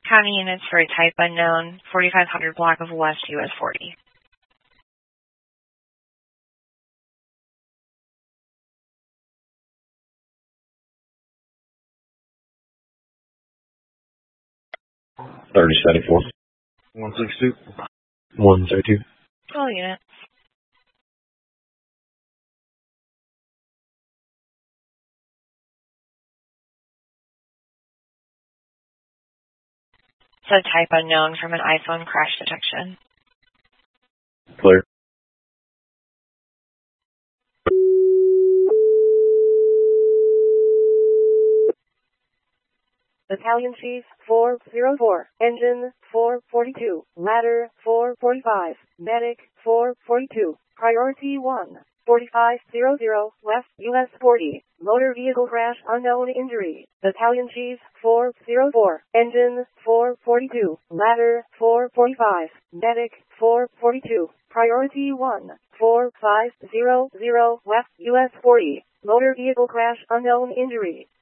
County units for a type unknown, 4500 block of West US 40. $30.74. 162. 132. All units. Said type unknown from an iPhone crash detection. Clear. Battalion Chief 404, Engine 442, Ladder 445, Medic 442, Priority 1, 4500, West US 40, Motor Vehicle Crash Unknown Injury, Battalion Chief 404, Engine 442, Ladder 445, Medic 442, Priority 1, 4500, West US 40, Motor Vehicle Crash Unknown Injury.